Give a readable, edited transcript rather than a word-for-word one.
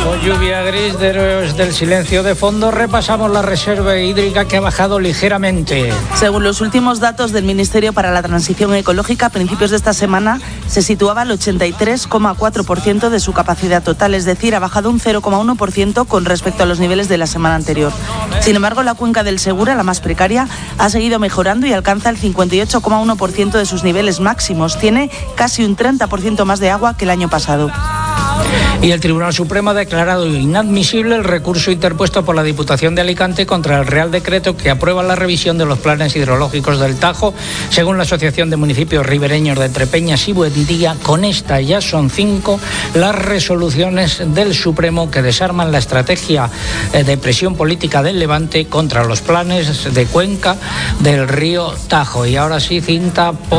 Con lluvia gris de héroes del silencio de fondo, repasamos la reserva hídrica que ha bajado ligeramente. Según los últimos datos del Ministerio para la Transición Ecológica, a principios de esta semana se situaba al 83,4% de su capacidad total, es decir, ha bajado un 0,1% con respecto a los niveles de la semana anterior. Sin embargo, la cuenca del Segura, la más precaria, ha seguido mejorando y alcanza el 58,1% de sus niveles máximos. Tiene casi un 30% más de agua que el año pasado. Y el Tribunal Supremo ha declarado inadmisible el recurso interpuesto por la Diputación de Alicante contra el Real Decreto que aprueba la revisión de los planes hidrológicos del Tajo. Según la Asociación de Municipios Ribereños de Entrepeñas y Buendía, con esta ya son 5 las resoluciones del Supremo que desarman la estrategia de presión política del Levante contra los planes de cuenca del río Tajo. Y ahora sí, cinta.